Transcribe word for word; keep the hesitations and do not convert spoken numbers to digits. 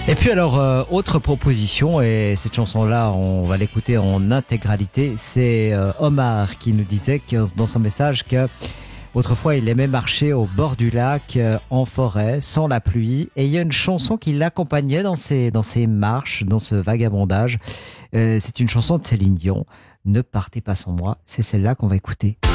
Et puis alors, euh, autre proposition, et cette chanson-là, on va l'écouter en intégralité, c'est euh, Omar qui nous disait que, dans son message que autrefois il aimait marcher au bord du lac, euh, en forêt, sans la pluie, et il y a une chanson qui l'accompagnait dans ses, dans ses marches, dans ce vagabondage. Euh, c'est une chanson de Céline Dion, Ne partez pas sans moi, c'est celle-là qu'on va écouter.